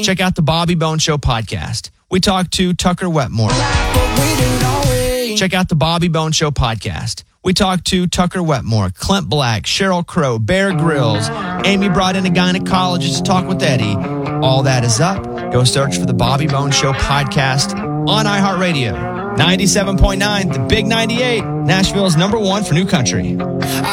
check out the Bobby Bone Show podcast. We talked to Tucker Wetmore. Check out the Bobby Bone Show podcast. We talked to Tucker Wetmore, Clint Black, Sheryl Crow, Bear Grylls. Amy brought in a gynecologist to talk with Eddie. All that is up. Go search for the Bobby Bone Show podcast on iHeartRadio. 97.9, the Big 98, Nashville's #1 for new country.